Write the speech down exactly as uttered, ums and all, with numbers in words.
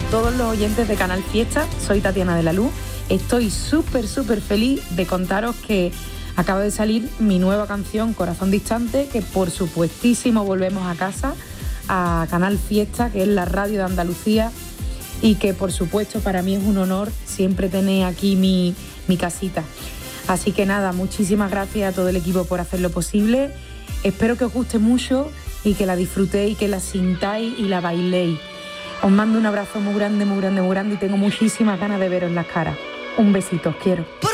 todos los oyentes de Canal Fiesta. Soy Tatiana de la Luz. Estoy súper, súper feliz de contaros que acaba de salir mi nueva canción, Corazón Distante, que por supuestísimo volvemos a casa, a Canal Fiesta, que es la radio de Andalucía, y que por supuesto para mí es un honor siempre tener aquí mi, mi casita. Así que nada, muchísimas gracias a todo el equipo por hacerlo posible. Espero que os guste mucho y que la disfrutéis, que la sintáis y la bailéis. Os mando un abrazo muy grande, muy grande, muy grande y tengo muchísimas ganas de veros en las caras. Un besito, os quiero.